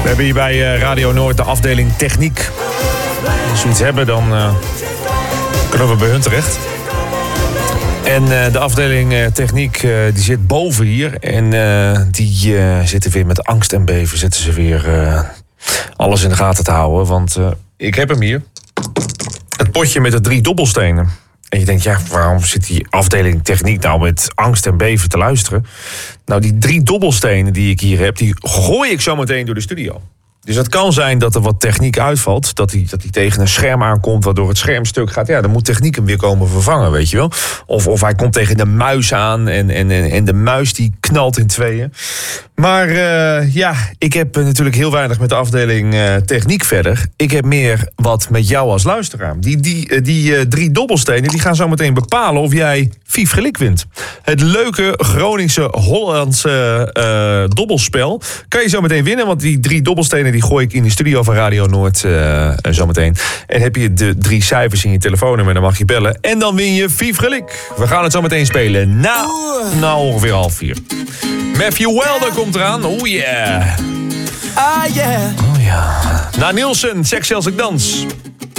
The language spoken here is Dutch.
hebben hier bij Radio Noord de afdeling techniek. Als we iets hebben, dan kunnen we bij hun terecht. En de afdeling techniek die zit boven hier. En die zitten weer met angst en beven. Zitten ze weer alles in de gaten te houden. Want ik heb hem hier. Het potje met de 3 dobbelstenen. En je denkt, ja, waarom zit die afdeling techniek nou met angst en beven te luisteren? Nou, die 3 dobbelstenen die ik hier heb, die gooi ik zo meteen door de studio. Dus het kan zijn dat er wat techniek uitvalt. Dat hij tegen een scherm aankomt, waardoor het scherm stuk gaat. Ja, dan moet techniek hem weer komen vervangen, weet je wel. Of hij komt tegen de muis aan en de muis die knalt in tweeën. Maar ja, ik heb natuurlijk heel weinig met de afdeling techniek verder. Ik heb meer wat met jou als luisteraar. Die 3 dobbelstenen die gaan zo meteen bepalen of jij Vief Gelik wint. Het leuke Groningse Hollandse dobbelspel kan je zo meteen winnen. Want die 3 dobbelstenen die gooi ik in de studio van Radio Noord zo meteen. En heb je de 3 cijfers in je telefoonnummer, dan mag je bellen. En dan win je Vief Gelik. We gaan het zo meteen spelen na ongeveer 3:30. Matthew Wilder komt eraan. Oh yeah. Ah yeah. Oh ja. Na Nielsen, Seks als ik dans.